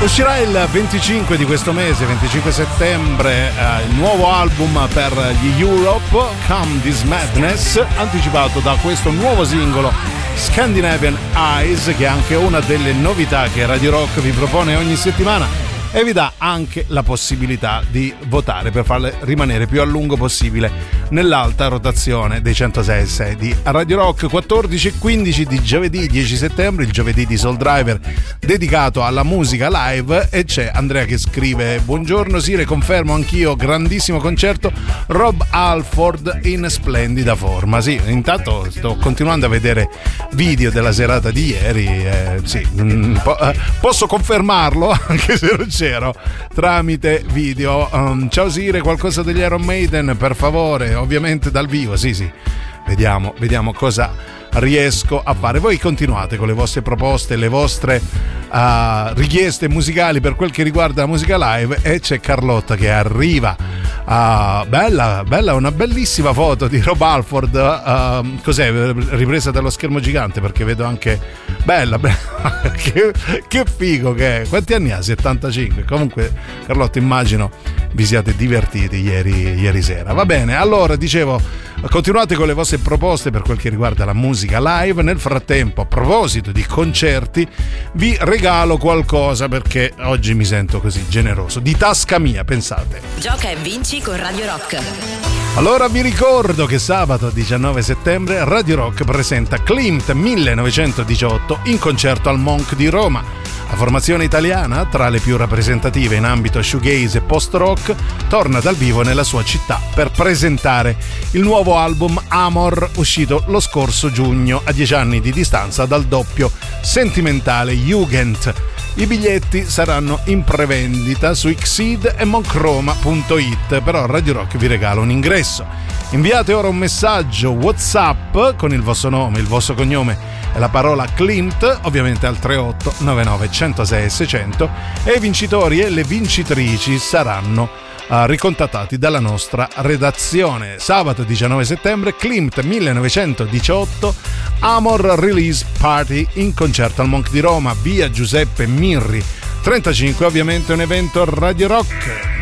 Uscirà il 25 di questo mese, 25 settembre, il nuovo album per gli Europe, Come This Madness, anticipato da questo nuovo singolo Scandinavian Eyes, che è anche una delle novità che Radio Rock vi propone ogni settimana e vi dà anche la possibilità di votare per farle rimanere più a lungo possibile nell'alta rotazione dei 106.6 di Radio Rock. 14 e 15 di giovedì 10 settembre, il giovedì di Soul Driver dedicato alla musica live, e c'è Andrea che scrive: buongiorno Sire, confermo anch'io, grandissimo concerto, Rob Halford in splendida forma. Sì, intanto sto continuando a vedere video della serata di ieri, sì, posso confermarlo anche se non c'ero tramite video. Ciao Sire, qualcosa degli Iron Maiden per favore, ovviamente dal vivo. Sì, vediamo cosa riesco a fare. Voi continuate con le vostre proposte, le vostre richieste musicali per quel che riguarda la musica live, e c'è Carlotta che arriva. Bella, una bellissima foto di Rob Halford, cos'è, ripresa dallo schermo gigante, perché vedo anche bella che figo che è. Quanti anni ha? 75. Comunque Carlotta, immagino vi siate divertiti ieri sera. Va bene, allora dicevo, continuate con le vostre proposte per quel che riguarda la musica live. Nel frattempo, a proposito di concerti, vi regalo qualcosa, perché oggi mi sento così generoso, di tasca mia, pensate. Gioca e vinci con Radio Rock. Allora vi ricordo che sabato 19 settembre Radio Rock presenta Klimt 1918 in concerto al Monk di Roma. La formazione italiana, tra le più rappresentative in ambito shoegaze e post-rock, torna dal vivo nella sua città per presentare il nuovo album Amor, uscito lo scorso giugno, a 10 anni di distanza dal doppio sentimentale Jugend. I biglietti saranno in prevendita su Xseed e moncroma.it, però Radio Rock vi regala un ingresso. Inviate ora un messaggio WhatsApp con il vostro nome, il vostro cognome e la parola Klimt, ovviamente al 38 99 106 600, e i vincitori e le vincitrici saranno ricontattati dalla nostra redazione. Sabato 19 settembre, Klimt 1918 Amor Release Party in concerto al Monk di Roma, via Giuseppe Mirri 35, ovviamente un evento Radio Rock.